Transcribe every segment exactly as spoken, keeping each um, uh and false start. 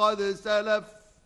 قد سلف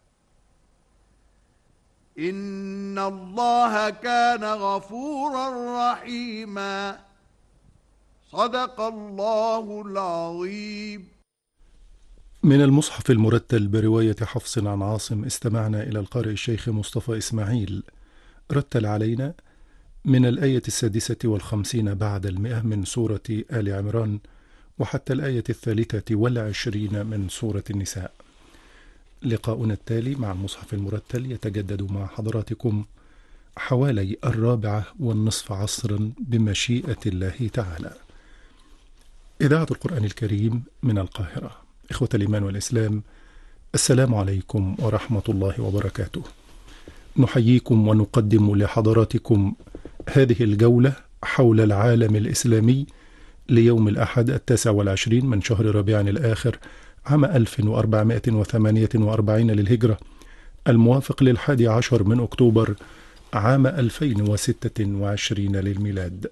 إن الله كان غفورا رحيما. صدق الله العظيم. من المصحف المرتل برواية حفص عن عاصم استمعنا إلى القارئ الشيخ مصطفى إسماعيل رتل علينا من الآية السادسة والخمسين بعد المئة من سورة آل عمران وحتى الآية الثالثة والعشرين من سورة النساء. لقاؤنا التالي مع المصحف المرتل يتجدد مع حضراتكم حوالي الرابعة والنصف عصرا بمشيئة الله تعالى. إذاعة القرآن الكريم من القاهرة. إخوة الإيمان والإسلام، السلام عليكم ورحمة الله وبركاته. نحييكم ونقدم لحضراتكم هذه الجولة حول العالم الإسلامي ليوم الأحد التاسع والعشرين من شهر ربيع الآخر عام ألف وأربعمائة وثمانية وأربعين للهجرة، الموافق للحادي عشر من أكتوبر عام ألفين وستة وعشرين للميلاد.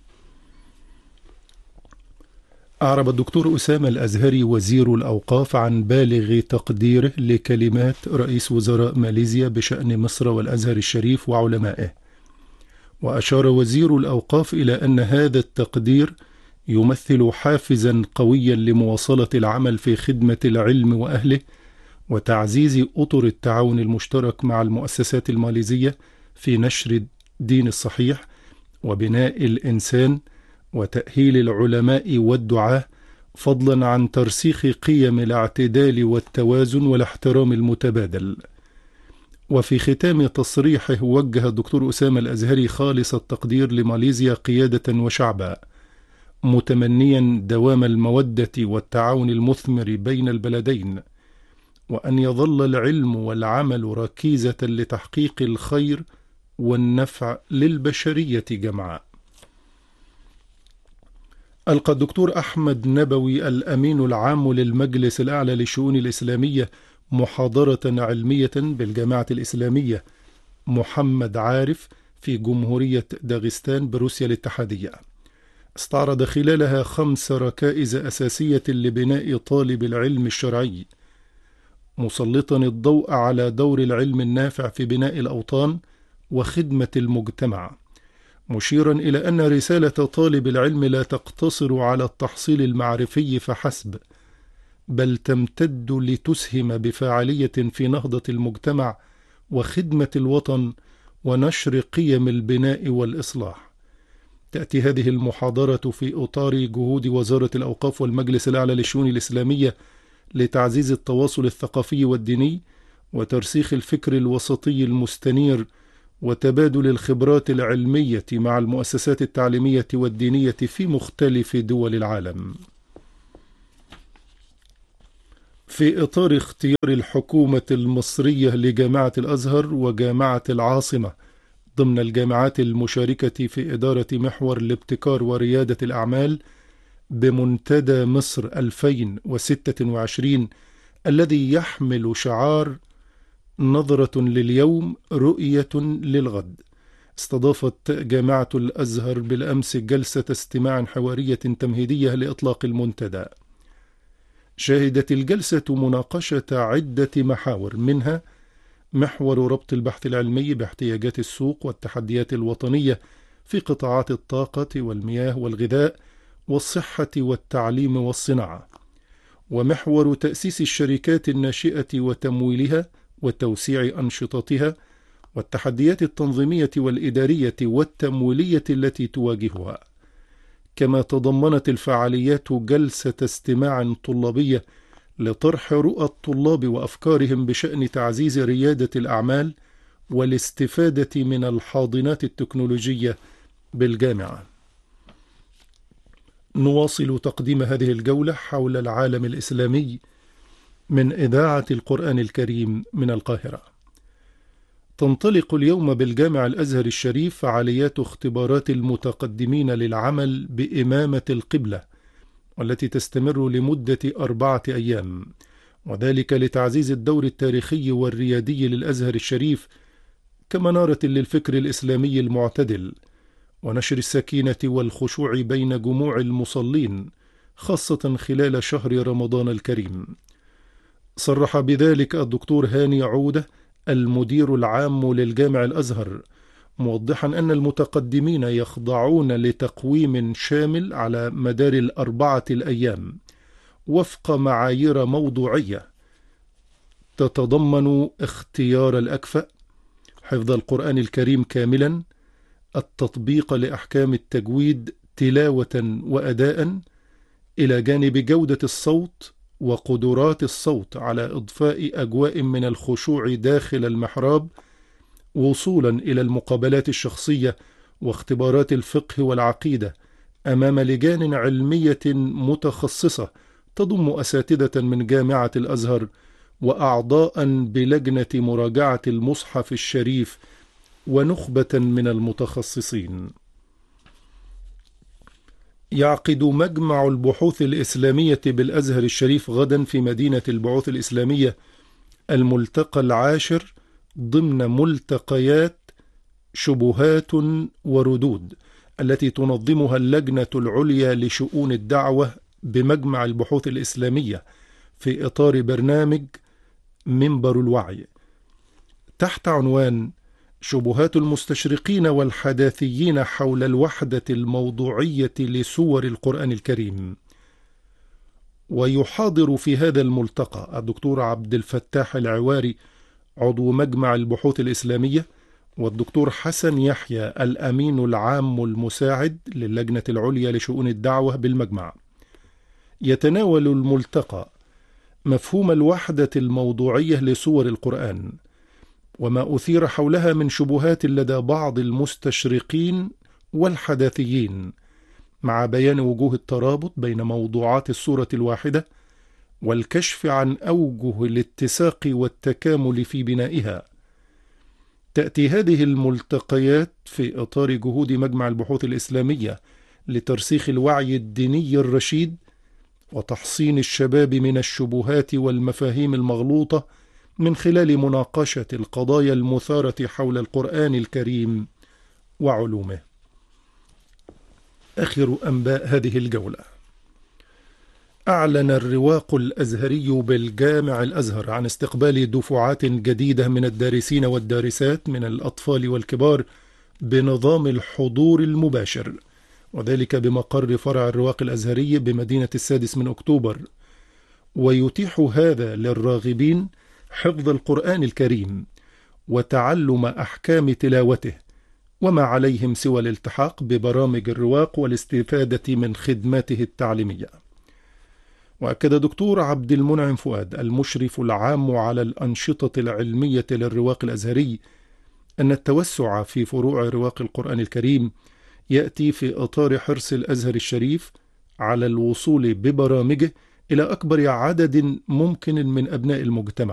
أعرب الدكتور أسامة الأزهري وزير الأوقاف عن بالغ تقديره لكلمات رئيس وزراء ماليزيا بشأن مصر والأزهر الشريف وعلمائه، وأشار وزير الأوقاف إلى أن هذا التقدير يمثل حافزا قويا لمواصلة العمل في خدمة العلم وأهله وتعزيز أطر التعاون المشترك مع المؤسسات الماليزية في نشر الدين الصحيح وبناء الإنسان وتأهيل العلماء والدعاة، فضلا عن ترسيخ قيم الاعتدال والتوازن والاحترام المتبادل. وفي ختام تصريحه وجه الدكتور أسامة الأزهري خالص التقدير لماليزيا قيادة وشعبا، متمنيا دوام المودة والتعاون المثمر بين البلدين، وأن يظل العلم والعمل ركيزة لتحقيق الخير والنفع للبشرية جمعاء. ألقى الدكتور أحمد نبوي الأمين العام للمجلس الأعلى للشؤون الإسلامية محاضرة علمية بالجامعة الإسلامية محمد عارف في جمهورية داغستان بروسيا الاتحادية. استعرض خلالها خمس ركائز أساسية لبناء طالب العلم الشرعي، مسلطا الضوء على دور العلم النافع في بناء الأوطان وخدمة المجتمع، مشيرا إلى أن رسالة طالب العلم لا تقتصر على التحصيل المعرفي فحسب، بل تمتد لتسهم بفاعلية في نهضة المجتمع وخدمة الوطن ونشر قيم البناء والإصلاح. تأتي هذه المحاضرة في إطار جهود وزارة الأوقاف والمجلس الأعلى للشؤون الإسلامية لتعزيز التواصل الثقافي والديني وترسيخ الفكر الوسطي المستنير وتبادل الخبرات العلمية مع المؤسسات التعليمية والدينية في مختلف دول العالم. في إطار اختيار الحكومة المصرية لجامعة الأزهر وجامعة العاصمة ضمن الجامعات المشاركة في إدارة محور الابتكار وريادة الأعمال بمنتدى مصر ألفين وستة وعشرين الذي يحمل شعار نظرة لليوم رؤية للغد، استضافت جامعة الأزهر بالأمس جلسة استماع حوارية تمهيدية لإطلاق المنتدى. شهدت الجلسة مناقشة عدة محاور، منها محور ربط البحث العلمي باحتياجات السوق والتحديات الوطنية في قطاعات الطاقة والمياه والغذاء والصحة والتعليم والصناعة، ومحور تأسيس الشركات الناشئة وتمويلها وتوسيع أنشطتها والتحديات التنظيمية والإدارية والتمويلية التي تواجهها. كما تضمنت الفعاليات جلسة استماع طلابية لطرح رؤى الطلاب وأفكارهم بشأن تعزيز ريادة الأعمال والاستفادة من الحاضنات التكنولوجية بالجامعة. نواصل تقديم هذه الجولة حول العالم الإسلامي من إذاعة القرآن الكريم من القاهرة. تنطلق اليوم بالجامع الأزهر الشريف فعاليات اختبارات المتقدمين للعمل بإمامة القبلة، والتي تستمر لمدة أربعة أيام، وذلك لتعزيز الدور التاريخي والريادي للأزهر الشريف كمنارة للفكر الإسلامي المعتدل، ونشر السكينة والخشوع بين جموع المصلين خاصة خلال شهر رمضان الكريم. صرح بذلك الدكتور هاني عودة المدير العام للجامع الأزهر، موضحا أن المتقدمين يخضعون لتقويم شامل على مدار الأربعة الأيام وفق معايير موضوعية تتضمن اختيار الأكفأ، حفظ القرآن الكريم كاملا، التطبيق لأحكام التجويد تلاوة وأداء، إلى جانب جودة الصوت وقدرات الصوت على إضفاء أجواء من الخشوع داخل المحراب، وصولا إلى المقابلات الشخصية واختبارات الفقه والعقيدة أمام لجان علمية متخصصة تضم أساتذة من جامعة الأزهر وأعضاء بلجنة مراجعة المصحف الشريف ونخبة من المتخصصين. يعقد مجمع البحوث الإسلامية بالأزهر الشريف غدا في مدينة البحوث الإسلامية الملتقى العاشر ضمن ملتقيات شبهات وردود التي تنظمها اللجنة العليا لشؤون الدعوة بمجمع البحوث الإسلامية في إطار برنامج منبر الوعي تحت عنوان شبهات المستشرقين والحداثيين حول الوحدة الموضوعية لسور القرآن الكريم. ويحاضر في هذا الملتقى الدكتور عبد الفتاح العواري عضو مجمع البحوث الإسلامية، والدكتور حسن يحيى الأمين العام المساعد للجنة العليا لشؤون الدعوة بالمجمع. يتناول الملتقى مفهوم الوحدة الموضوعية لسور القرآن وما أثير حولها من شبهات لدى بعض المستشرقين والحداثيين، مع بيان وجوه الترابط بين موضوعات السورة الواحدة والكشف عن أوجه الاتساق والتكامل في بنائها. تأتي هذه الملتقيات في إطار جهود مجمع البحوث الإسلامية لترسيخ الوعي الديني الرشيد وتحصين الشباب من الشبهات والمفاهيم المغلوطة من خلال مناقشة القضايا المثارة حول القرآن الكريم وعلومه. آخر أنباء هذه الجولة. أعلن الرواق الأزهري بالجامع الأزهر عن استقبال دفعات جديدة من الدارسين والدارسات من الأطفال والكبار بنظام الحضور المباشر، وذلك بمقر فرع الرواق الأزهري بمدينة السادس من أكتوبر، ويتيح هذا للراغبين حفظ القرآن الكريم وتعلم أحكام تلاوته، وما عليهم سوى الالتحاق ببرامج الرواق والاستفادة من خدماته التعليمية. وأكد دكتور عبد المنعم فؤاد المشرف العام على الأنشطة العلمية للرواق الأزهري أن التوسع في فروع رواق القرآن الكريم يأتي في إطار حرص الأزهر الشريف على الوصول ببرامجه إلى أكبر عدد ممكن من أبناء المجتمع،